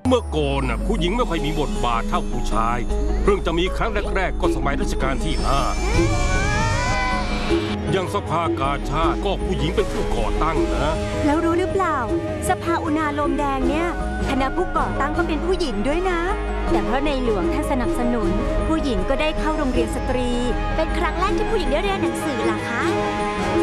เมื่อก่อนผู้หญิงไม่ค่อยมีบทบาทเท่าผู้ชายเพิ่งจะมีครั้งแรกๆก็สมัยรัชกาลที่ 5อย่างสภากาชาดก็ผู้หญิงเป็นผู้ก่อตั้งนะแล้วรู้หรือเปล่าสภาอุณาโลมแดงเนี่ยคณะผู้ก่อตั้งก็เป็นผู้หญิงด้วยนะ แต่เพราะในหลวงท่านสนับสนุนผู้หญิงก็ได้เข้าโรงเรียนสตรีเป็นครั้งแรกที่ผู้หญิงได้เรียนหนังสือเหรอคะ